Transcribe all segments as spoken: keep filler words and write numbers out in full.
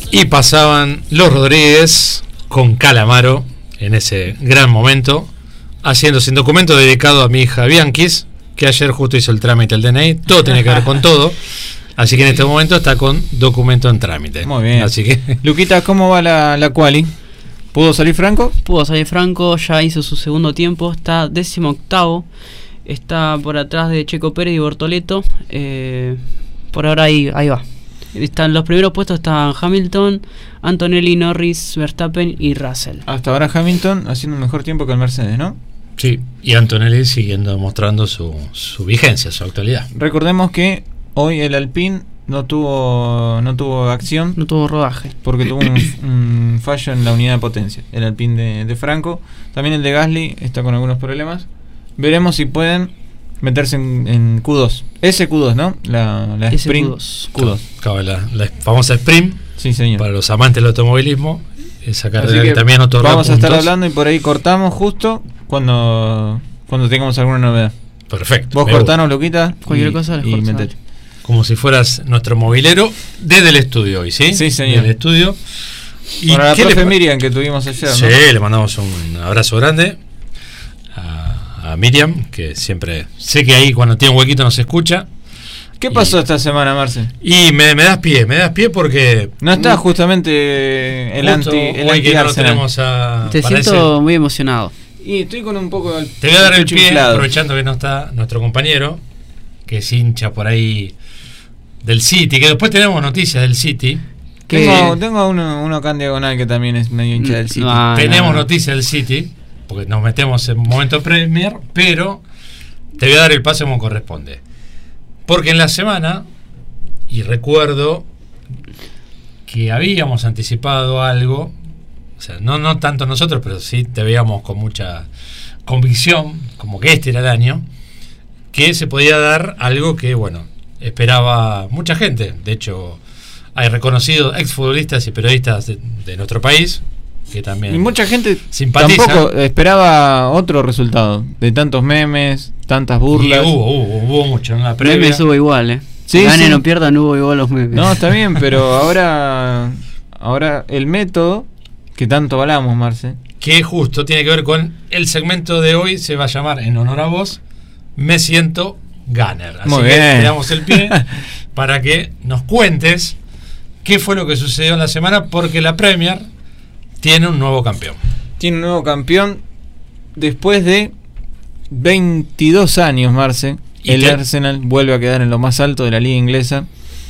Y pasaban los Rodríguez con Calamaro en ese gran momento, haciendo sin documento dedicado a mi hija Bianquis, que ayer justo hizo el trámite del D N I. Todo tiene que ver con todo. Así que en este momento está con documento en trámite. Muy bien. Así que Luquita, ¿cómo va la, la quali? ¿Pudo salir Franco? Pudo salir Franco, ya hizo su segundo tiempo, está décimo octavo, está por atrás de Checo Pérez y Bortoleto. Eh, por ahora ahí, ahí va. Están los primeros puestos, están Hamilton, Antonelli, Norris, Verstappen y Russell. Hasta ahora Hamilton haciendo un mejor tiempo que el Mercedes, ¿no? sí, y Antonelli siguiendo mostrando su, su vigencia, su actualidad. Recordemos que hoy el Alpine no tuvo no tuvo acción, No tuvo rodaje. porque tuvo un, un fallo en la unidad de potencia. El Alpine de, de Franco. También el de Gasly está con algunos problemas. Veremos si pueden meterse en, en Q dos. Ese Q dos, ¿no? La, la Ese Sprint Q dos. Q dos. Acaba la, la famosa Sprint, Sí, señor. para los amantes del automovilismo. Esa carrera Así que, que también otorga vamos a estar puntos. hablando y por ahí cortamos justo cuando cuando tengamos alguna novedad. Perfecto. Vos me cortanos, Luquita, Cualquier y, cosa les y cortamos. metete. gusta. Como si fueras nuestro movilero desde el estudio hoy, ¿sí? Sí, señor. Desde el estudio. ¿Y Para la qué le profe pa- Miriam que tuvimos ayer, Sí, ¿no? le mandamos un abrazo grande a, a Miriam, que siempre sé que ahí cuando tiene un huequito nos escucha. ¿Qué Y- pasó esta semana, Marce? Y me, me das pie, me das pie porque No está justamente el justo anti el hoy anti que no lo Arsenal. tenemos a, Te para siento ese- muy emocionado. Y estoy con un poco del Te voy a dar el pecho pie, inflado. aprovechando que no está nuestro compañero, que es hincha por ahí del City, que después tenemos noticias del City. Que- Tengo, tengo uno, uno acá en diagonal que también es medio hincha del City. No, tenemos no, no. noticias del City, porque nos metemos en momento Premier, pero te voy a dar el paso como corresponde. Porque en la semana, y recuerdo que habíamos anticipado algo, o sea, no, no tanto nosotros, pero sí te veíamos con mucha convicción, como que este era el año, que se podía dar algo que, bueno, esperaba mucha gente. De hecho, hay reconocidos exfutbolistas y periodistas de, de nuestro país que también Y mucha gente simpatiza. tampoco esperaba otro resultado. De tantos memes, tantas Y burlas. hubo, hubo, hubo mucho en la previa. Memes hubo igual, eh. Sí, Ganen sí. o pierdan, hubo igual los memes. No, está bien, pero ahora, ahora el método que tanto hablamos, Marce. Que justo tiene que ver con el segmento de hoy, se va a llamar en honor a vos, Me Siento Gunner. Así Muy que bien. te damos el pie para que nos cuentes qué fue lo que sucedió en la semana, porque la Premier tiene un nuevo campeón. Tiene un nuevo campeón después de veintidós años, Marce. Y El te- Arsenal vuelve a quedar en lo más alto de la liga inglesa.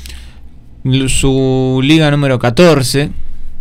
L- Su liga número catorce,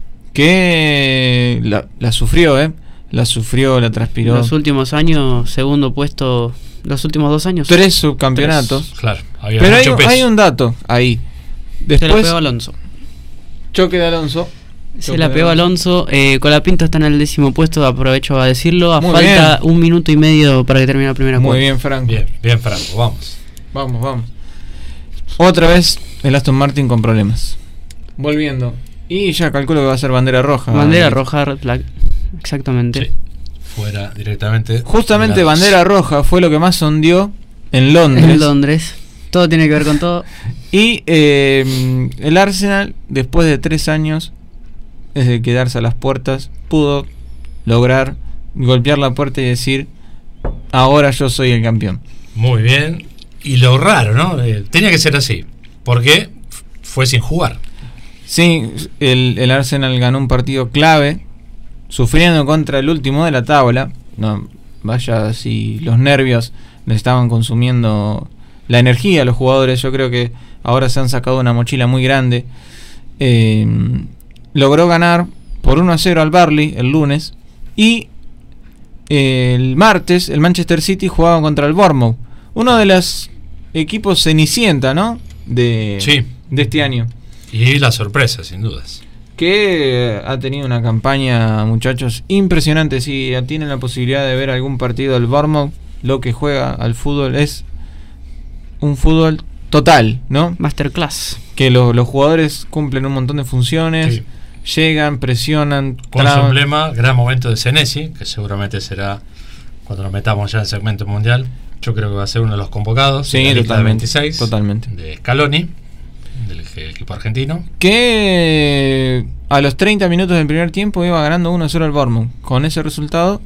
que la, la sufrió, ¿eh? La sufrió, la transpiró. Los últimos años, segundo puesto, los últimos dos años. Tres subcampeonatos. Claro, había Pero hay, mucho peso. hay un dato ahí. Se la Después, pegó Alonso. choque de Alonso. Se Choque la de pegó Alonso. Eh, Colapinto está en el décimo puesto, aprovecho a decirlo. A Muy falta bien. un minuto y medio para que termine la primera Muy cuarta. bien, Franco. Bien, bien, Franco, vamos. Vamos, vamos. Otra vez el Aston Martin con problemas. Volviendo. Y ya calculo que va a ser bandera roja. Bandera Eh, roja, red flag. Exactamente. Sí. Fuera directamente. Justamente Las- bandera roja fue lo que más sondió en Londres. En Londres. Todo tiene que ver con todo. Y eh, el Arsenal, después de tres años de quedarse a las puertas, pudo lograr golpear la puerta y decir: ahora yo soy el campeón. Muy bien. Y lo raro, ¿no? Eh, tenía que ser así. Porque f- fue sin jugar. Sí, el, el Arsenal ganó un partido clave, sufriendo contra el último de la tabla. No, vaya si los nervios le estaban consumiendo la energía a los jugadores. Yo creo que ahora se han sacado una mochila muy grande. Eh, logró ganar por uno a cero al Burnley el lunes. Y eh, el martes el Manchester City jugaba contra el Bournemouth. Uno de los equipos cenicienta, ¿no? De, Sí. de este año. Y la sorpresa, sin dudas. Que ha tenido una campaña, muchachos, impresionante. Si tienen la posibilidad de ver algún partido del Bournemouth, lo que juega al fútbol es un fútbol total, ¿no? Masterclass. Que lo- los jugadores cumplen un montón de funciones, Sí. llegan, presionan, Con su traban. emblema, gran momento de Senesi, que seguramente será cuando nos metamos ya en el segmento mundial. Yo creo que va a ser uno de los convocados. Sí, en la lista de totalmente, veintiséis totalmente. de Scaloni, del el equipo argentino. Que a los treinta minutos del primer tiempo iba ganando uno cero al Bournemouth. Con ese resultado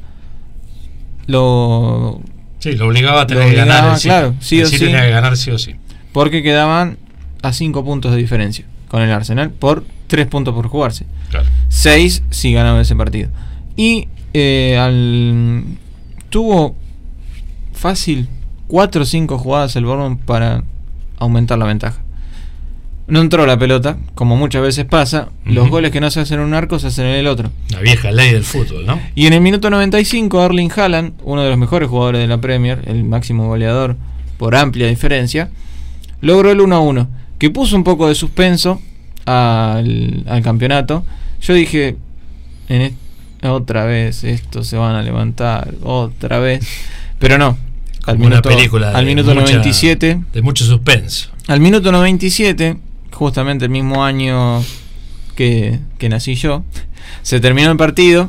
lo... Sí, lo obligaba a tener lo que ganar obligaba, el City. claro, sí el o City sí. tenía que ganar sí o sí. Porque quedaban a cinco puntos de diferencia con el Arsenal por tres puntos por jugarse. Claro. seis si ganaba ese partido. Y eh, al, tuvo fácil cuatro o cinco jugadas el Bournemouth para aumentar la ventaja. No entró la pelota, como muchas veces pasa. Uh-huh. Los goles que no se hacen en un arco se hacen en el otro. La vieja ley del fútbol, ¿no? Y en el minuto noventa y cinco, Erling Haaland, uno de los mejores jugadores de la Premier, el máximo goleador por amplia diferencia, logró el uno a uno, que puso un poco de suspenso al, al campeonato. Yo dije, en est- otra vez estos se van a levantar, otra vez, pero no. Al Como minuto, una película de al minuto mucha- noventa y siete, de mucho suspenso. al minuto noventa y siete, justamente el mismo año que, que nací yo, se terminó el partido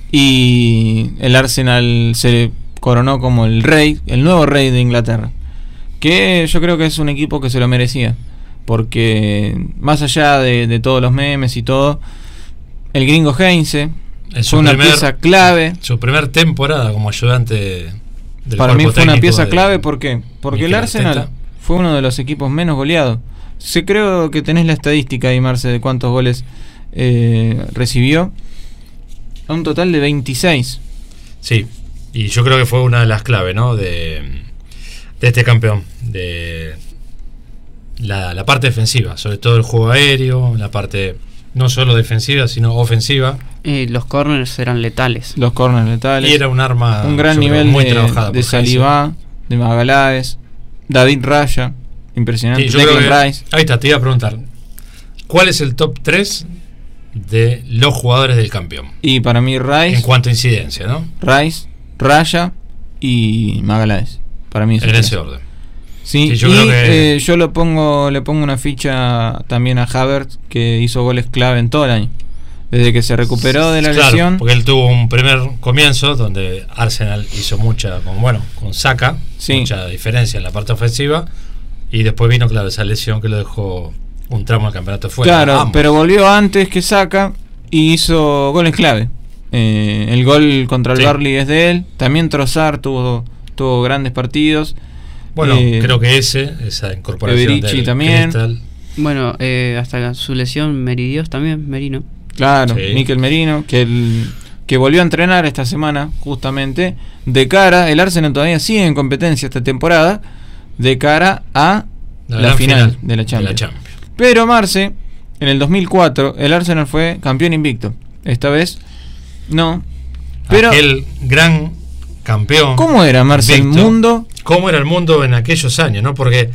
y el Arsenal se coronó como el rey, el nuevo rey de Inglaterra, que yo creo que es un equipo que se lo merecía, porque más allá de, de todos los memes y todo, el gringo Heinze Es fue su una primer- pieza clave. Su primer temporada como ayudante del Para mí cuerpo fue una técnico pieza de clave, ¿por qué? Porque Mikel el Arsenal Arteta. fue uno de los equipos menos goleados. Se creo que tenés la estadística ahí, Marce, de cuántos goles eh, recibió. A un total de veintiséis. Sí, y yo creo que fue una de las claves, ¿no? De, de este campeón, de la, la parte defensiva, sobre todo el juego aéreo, la parte no solo defensiva, sino ofensiva. Eh, los corners eran letales. Los corners letales. Y era un arma un gran yo creo, nivel muy de, trabajada de por Saliba, de Magaláes, David Raya. Impresionante. Sí, yo creo Declan que- Rice. ahí está, te iba a preguntar, ¿cuál es el top tres de los jugadores del campeón? Y para mí Rice, En cuanto a incidencia, ¿no? Rice, Raya y Magaláes. Para mí esos En tres. ese orden. Sí, Sí, yo y creo que- eh, yo lo pongo, le pongo una ficha también a Havertz, que hizo goles clave en todo el año. Desde que se recuperó de la Claro, lesión. porque él tuvo un primer comienzo donde Arsenal hizo mucha, con, bueno, con Saka, Sí. mucha diferencia en la parte ofensiva, y después vino, claro, esa lesión que lo dejó un tramo del campeonato fuera. Claro, Ambos. pero volvió antes que Saka y hizo goles clave. Eh, el gol contra el Sí. Burnley es de él. También Trossard tuvo, tuvo grandes partidos. Bueno, eh, creo que ese, esa incorporación Eberici del también. Crystal, Bueno, eh, hasta su lesión Meridios también, Merino. Claro, Sí. Mikel Merino, que, el, que volvió a entrenar esta semana, justamente, de cara, el Arsenal todavía sigue en competencia esta temporada, de cara a la, gran final, de la Champions. Champions. Pero Marce, en el dos mil cuatro, el Arsenal fue campeón invicto. Esta vez, no. Pero, Aquel gran campeón. ¿cómo era, Marce, el invicto. mundo? ¿Cómo era el mundo en aquellos años, no? Porque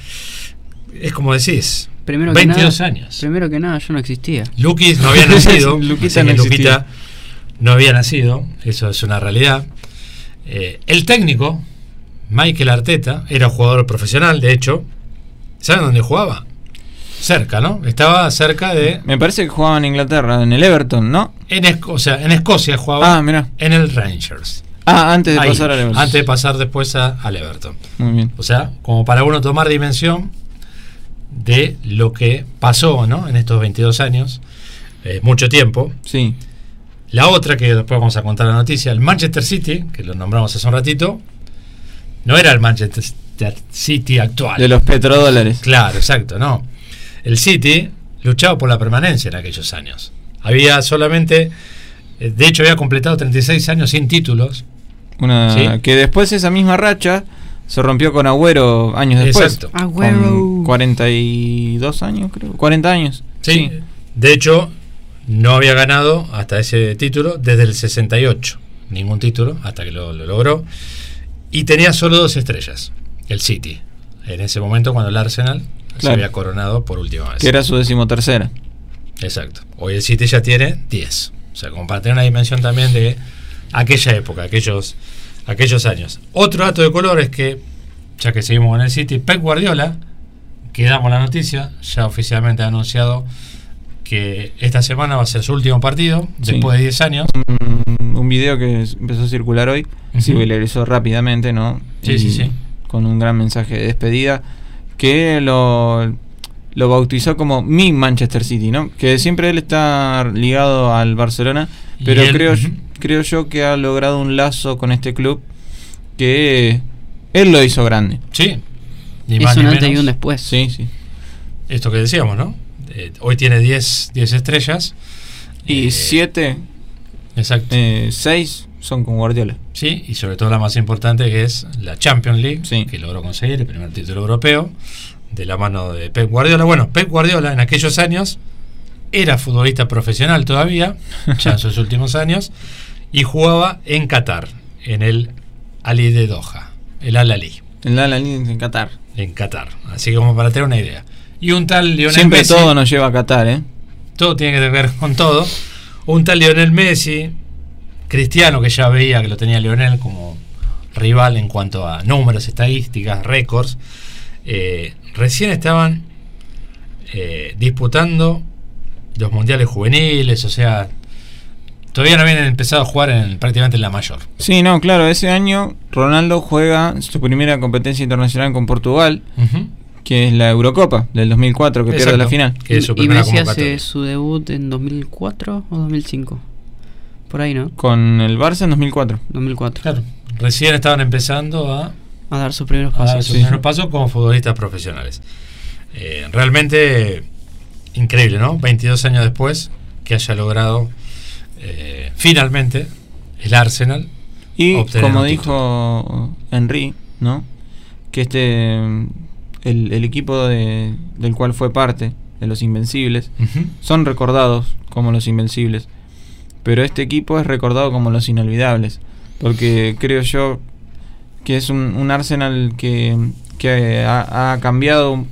es como decís, Primero veintidós que nada, años. Primero que nada, yo no existía. Lukis no había nacido. Luquita así que no Luquita existía. no había nacido, eso es una realidad. Eh, el técnico, Mikel Arteta, era jugador profesional, de hecho. ¿Saben dónde jugaba? Cerca, ¿no? Estaba cerca de. Me parece que jugaba en Inglaterra, en el Everton, ¿no? En, Esco- o sea, en Escocia jugaba. Ah, mirá. En el Rangers. Ah, antes de Ahí, pasar al Everton. antes de pasar después a- al Everton. Muy bien. O sea, como para uno tomar dimensión de lo que pasó, ¿no? En estos veintidós años, eh, mucho tiempo. Sí. La otra, que después vamos a contar la noticia, el Manchester City, que lo nombramos hace un ratito, no era el Manchester City actual. De los petrodólares. Claro, exacto, no. El City luchaba por la permanencia en aquellos años. Había solamente, eh, de hecho había completado treinta y seis años sin títulos. Una, Sí. Que después esa misma racha se rompió con Agüero años después. Exacto. Agüero. Con cuarenta y dos años, creo. cuarenta años. Sí. De hecho, no había ganado hasta ese título desde el sesenta y ocho. Ningún título, hasta que lo, lo logró. Y tenía solo dos estrellas. El City. En ese momento cuando el Arsenal se Claro. había coronado por última vez. Que era su decimotercera. Exacto. Hoy el City ya tiene diez. O sea, como para tener una dimensión también de aquella época, aquellos, aquellos años. Otro dato de color es que, ya que seguimos con el City, Pep Guardiola, que damos la noticia, ya oficialmente ha anunciado que esta semana va a ser su último partido, Sí. después de diez años. Un, un video que es- empezó a circular hoy, Ujú. se viralizó rápidamente, ¿no? Sí, Y sí, sí. Con un gran mensaje de despedida. Que lo, lo bautizó como mi Manchester City, ¿no? Que siempre él está ligado al Barcelona, pero él, creo, uh-huh. creo yo que ha logrado un lazo con este club que él lo hizo grande. Sí. Ni es más un ni antes y menos. un después. Sí, sí. Esto que decíamos, ¿no? Eh, hoy tiene diez estrellas. Y eh, siete, exacto. eh, seis son con Guardiola. Sí, y sobre todo la más importante, que es la Champions League, Sí. que logró conseguir el primer título europeo de la mano de Pep Guardiola. Bueno, Pep Guardiola en aquellos años era futbolista profesional todavía, ya en sus últimos años, y jugaba en Qatar, en el Ali de Doha, el Al Ahly, En la en Qatar. en Qatar. Así que como para tener una idea. Y un tal Lionel Siempre Messi, todo nos lleva a Qatar, ¿eh? todo tiene que ver con todo. Un tal Lionel Messi, Cristiano, que ya veía que lo tenía Lionel como rival en cuanto a números, estadísticas, récords, eh, recién estaban eh, disputando los mundiales juveniles, o sea, todavía no habían empezado a jugar en, prácticamente en la mayor. Sí, no, claro, ese año Ronaldo juega su primera competencia internacional con Portugal, Uh-huh. que es la Eurocopa del dos mil cuatro, que pierde la final. Que es su Y primera Messi convocatoria. hace su debut en dos mil cuatro o dos mil cinco. Por ahí, ¿no? Con el Barça en dos mil cuatro. dos mil cuatro. Claro, recién estaban empezando a A dar sus primeros a dar pasos. sus sí, primeros sí. pasos como futbolistas profesionales. Eh, realmente increíble, ¿no? veintidós años después que haya logrado eh, finalmente el Arsenal. Y obtener como un dijo Henry, ¿no? Que este el, el equipo de, del cual fue parte, de los Invencibles, Uh-huh. son recordados como los Invencibles, pero este equipo es recordado como los Inolvidables, porque creo yo que es un, un Arsenal que, que ha, ha cambiado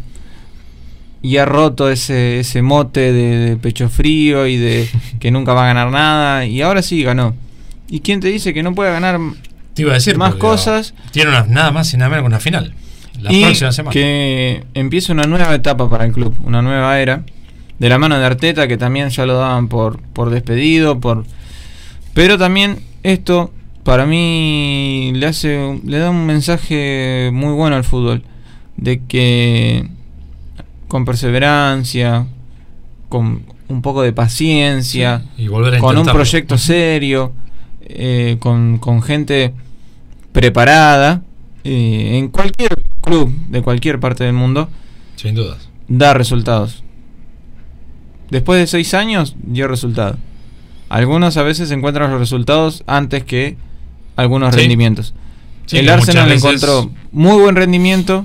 y ha roto ese, ese mote de, de pecho frío y de que nunca va a ganar nada, y ahora sí ganó. ¿Y quién te dice que no puede ganar Te iba a decir, más porque, cosas? no, tiene una, nada más y nada menos que una final. La Y próxima semana. que empieza una nueva etapa para el club, una nueva era, de la mano de Arteta, que también ya lo daban por, por despedido, por pero también esto para mí le hace le da un mensaje muy bueno al fútbol, de que con perseverancia, con un poco de paciencia, Sí, y volver a con un intentarlo. proyecto serio, eh, con, con gente preparada, eh, en cualquier club de cualquier parte del mundo, Sin dudas. da resultados. Después de seis años dio resultados. Algunos a veces encuentran los resultados antes que algunos Sí. rendimientos. Sí, El que Arsenal muchas veces- encontró muy buen rendimiento,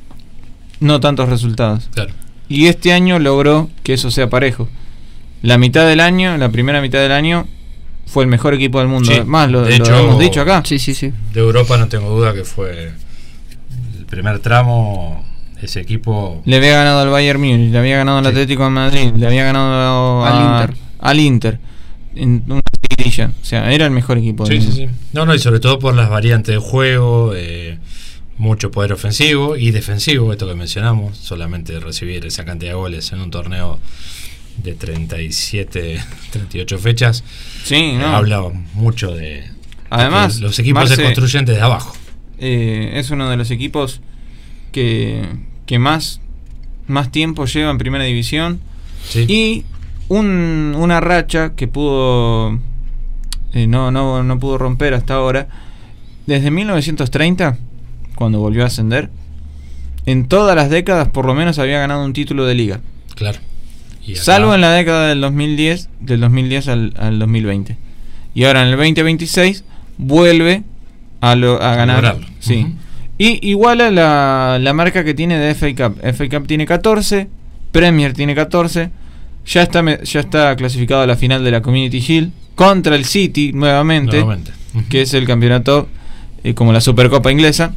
no tantos resultados. Claro. Y este año logró que eso sea parejo. La mitad del año, la primera mitad del año, fue el mejor equipo del mundo. Sí, Más lo, de lo hecho- hemos dicho acá. Sí, sí, sí. De Europa no tengo duda que fue el primer tramo. Ese equipo. Le había ganado al Bayern Múnich, le había ganado al Sí. Atlético de Madrid, le había ganado Al a- Inter. al Inter en una seguidilla. O sea, era el mejor equipo del Sí, sí, mundo. sí. No, no, y sobre todo por las variantes de juego, eh, mucho poder ofensivo y defensivo, esto que mencionamos, solamente recibir esa cantidad de goles en un torneo de treinta y siete, treinta y ocho fechas, Sí, eh, no. habla mucho de Además, de que los equipos Marce, se construyen desde abajo. eh, es uno de los equipos que, que más, más tiempo lleva en primera división. Sí. Y un, una racha que pudo eh, no, no, no pudo romper hasta ahora. Desde mil novecientos treinta, cuando volvió a ascender, en todas las décadas por lo menos había ganado un título de liga. Claro. Y acá- Salvo en la década del dos mil diez, del dos mil diez al, al dos mil veinte. Y ahora en el veinte veintiséis vuelve a, lo, a ganar. lograrlo. Sí. Ujú. Y iguala la, la marca que tiene de F A Cup. F A Cup tiene catorce, Premier tiene catorce. Ya está, me- ya está clasificado a la final de la Community Shield contra el City nuevamente, Nuevamente. Ujú. que es el campeonato eh, como la Supercopa inglesa.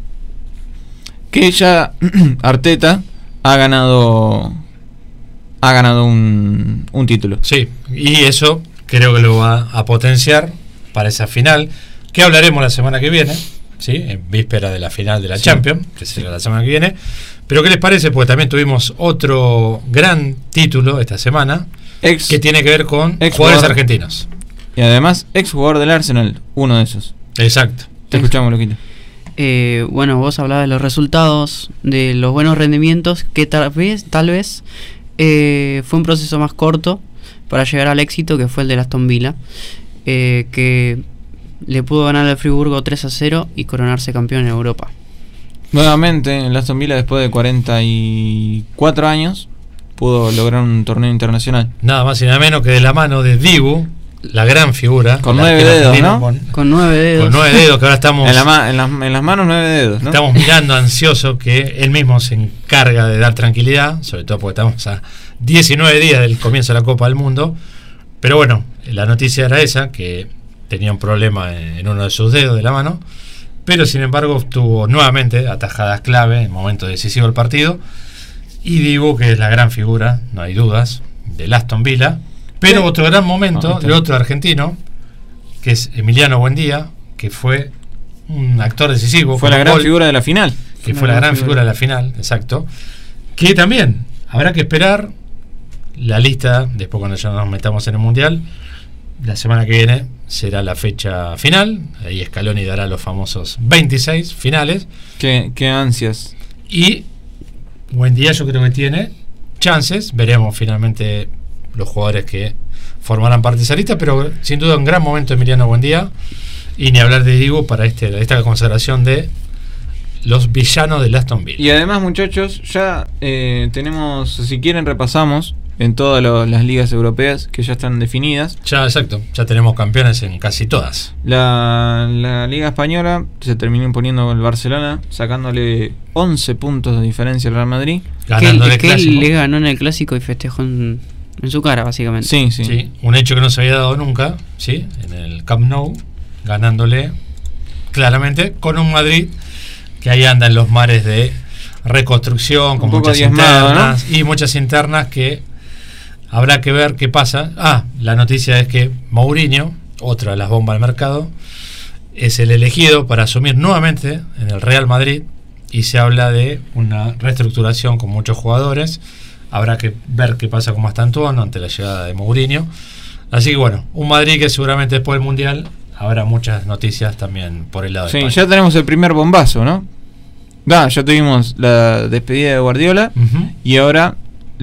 Que ya Arteta ha ganado ha ganado un, un título. Sí, y eso creo que lo va a potenciar para esa final, que hablaremos la semana que viene, ¿sí? En víspera de la final de la Sí. Champions, que será la semana que viene. Pero ¿qué les parece? Porque también tuvimos otro gran título esta semana, Ex, que tiene que ver con Ex jugadores jugador. argentinos. y además ex jugador del Arsenal, uno de esos. Exacto. Te escuchamos, Loquito. Eh, bueno, vos hablabas de los resultados, de los buenos rendimientos, que tal vez, tal vez eh, fue un proceso más corto para llegar al éxito, que fue el de Aston Villa, eh, que le pudo ganar al Friburgo tres a cero y coronarse campeón en Europa. Nuevamente, el Aston Villa, después de cuarenta y cuatro años, pudo lograr un torneo internacional. Nada más y nada menos que de la mano de Dibu, la gran figura. Con nueve dedos, ¿no? Con, con nueve dedos. Con nueve dedos, que ahora estamos... En, la ma en, las, en las manos nueve dedos, ¿no? Estamos mirando ansioso que él mismo se encarga de dar tranquilidad, sobre todo porque estamos a diecinueve días del comienzo de la Copa del Mundo. Pero bueno, la noticia era esa, que tenía un problema en, en uno de sus dedos de la mano, pero sin embargo tuvo nuevamente atajadas clave en el momento decisivo del partido. Y Dibu, que es la gran figura, no hay dudas, del Aston Villa. Pero sí, otro gran momento de otro argentino, que es Emiliano Buendía, que fue un actor decisivo. Fue la gran gol, figura de la final. Que fue la gran figura de la final, exacto. Que también habrá que esperar la lista, después cuando ya nos metamos en el Mundial. La semana que viene será la fecha final. Ahí Scaloni dará los famosos veintiséis finales. Qué, qué ansias. Y Buendía yo creo que tiene chances. Veremos finalmente los jugadores que formarán parte de esa lista, pero sin duda un gran momento de Emiliano Buendía, y ni hablar de Dibu para este, esta consagración de los villanos del Aston Villa. Y además, muchachos, ya eh, tenemos, si quieren repasamos en todas lo, las ligas europeas que ya están definidas. Ya, exacto, ya tenemos campeones en casi todas. La, la Liga Española se terminó imponiendo el Barcelona, sacándole once puntos de diferencia al Real Madrid. Ganándole que él le ganó en el Clásico y festejó en, en su cara, básicamente. Sí, sí, sí. Un hecho que no se había dado nunca, ¿sí? En el Camp Nou, ganándole claramente con un Madrid que ahí anda en los mares de reconstrucción, con muchas diezmado, internas, ¿no? Y muchas internas que habrá que ver qué pasa. Ah, la noticia es que Mourinho, otra de las bombas del mercado, es el elegido para asumir nuevamente en el Real Madrid, y se habla de una reestructuración con muchos jugadores. Habrá que ver qué pasa con Mastantuono ante la llegada de Mourinho. Así que bueno, un Madrid que seguramente después del Mundial habrá muchas noticias también por el lado sí, de España. Ya tenemos el primer bombazo, ¿no? Da, ya tuvimos la despedida de Guardiola, uh-huh. y ahora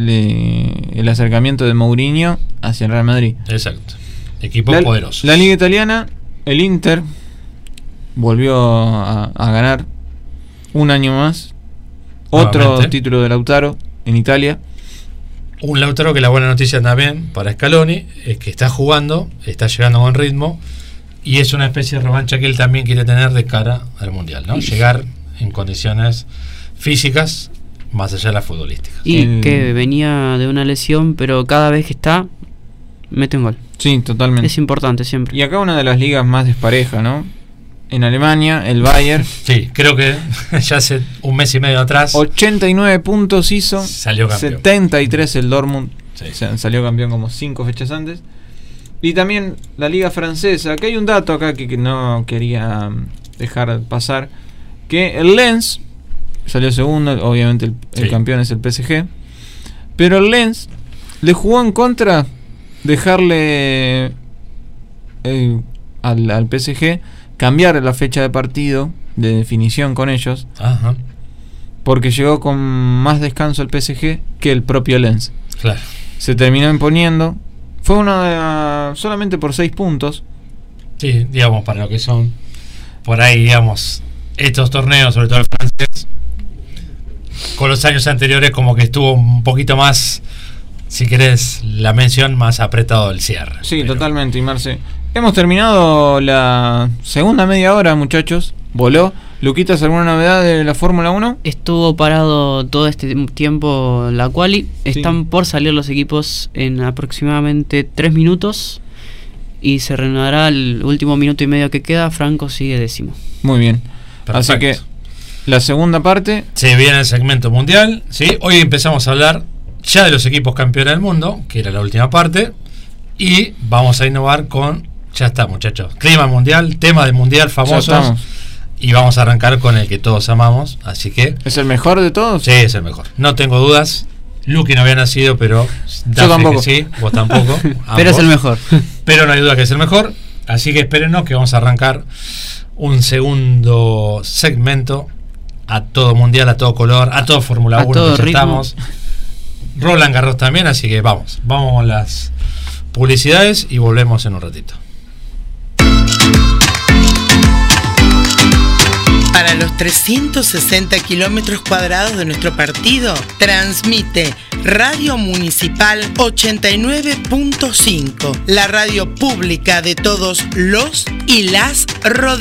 le, el acercamiento de Mourinho hacia el Real Madrid. Exacto. Equipo la, poderoso. La Liga Italiana, el Inter volvió a, a ganar un año más. Otro Nuevamente. título de Lautaro en Italia. Un Lautaro que la buena noticia también para Scaloni es que está jugando, está llegando a buen ritmo, y es una especie de revancha que él también quiere tener de cara al Mundial, ¿no? Llegar en condiciones físicas más allá de las futbolísticas. Y el... que venía de una lesión, pero cada vez que está mete un gol. Sí, totalmente. Es importante siempre. Y acá una de las ligas más desparejas, ¿no? En Alemania, el Bayern. Sí, creo que ya hace un mes y medio atrás ochenta y nueve puntos hizo. Salió campeón. setenta y tres el Dortmund. Sí. O sea, salió campeón como cinco fechas antes. Y también la liga francesa. Acá hay un dato acá que, que no quería dejar pasar. Que el Lens salió segundo. Obviamente el, el sí. campeón es el P S G. Pero el Lens le jugó en contra dejarle eh, al, al P S G cambiar la fecha de partido de definición con ellos. Ajá. Porque llegó con más descanso el P S G que el propio Lens. Claro. Se terminó imponiendo. Fue una de, solamente por seis puntos. Sí, digamos, para lo que son por ahí, digamos, estos torneos, sobre todo el francés, con los años anteriores como que estuvo un poquito más, si querés la mención, más apretado el cierre. Sí, pero... totalmente, y Marce. Hemos terminado la segunda media hora, muchachos. Voló. Luquitas, ¿alguna novedad de la Fórmula uno? Estuvo parado todo este tiempo la quali. Están sí. por salir los equipos en aproximadamente tres minutos. Y se reanudará el último minuto y medio que queda. Franco sigue décimo. Muy bien. Perfecto. Así que la segunda parte. Se viene el segmento mundial. ¿Sí? Hoy empezamos a hablar ya de los equipos campeones del mundo, que era la última parte. Y vamos a innovar con... Ya está, muchachos. Clima mundial, tema del mundial famosos. Y vamos a arrancar con el que todos amamos. Así que... ¿Es el mejor de todos? Sí, es el mejor. No tengo dudas. Luqui no había nacido, pero... Yo tampoco. Que sí, vos tampoco. Pero es el mejor. Pero no hay duda que es el mejor. Así que espérenos que vamos a arrancar un segundo segmento a todo mundial, a todo color, a todo Fórmula A uno. todo que ya ritmo. estamos. Roland Garros también, así que vamos, vamos con las publicidades y volvemos en un ratito. Para los trescientos sesenta kilómetros cuadrados de nuestro partido, transmite Radio Municipal ochenta y nueve punto cinco, la radio pública de todos los y las rodeos.